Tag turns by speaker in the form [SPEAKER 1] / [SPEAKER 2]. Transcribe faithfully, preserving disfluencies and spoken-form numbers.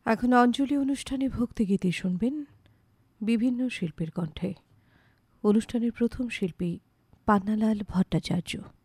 [SPEAKER 1] এখন অঞ্জলি অনুষ্ঠানে ভক্তিগীতি শুনবেন বিভিন্ন শিল্পীর কণ্ঠে। অনুষ্ঠানের প্রথম শিল্পী পান্নালাল ভট্টাচার্য।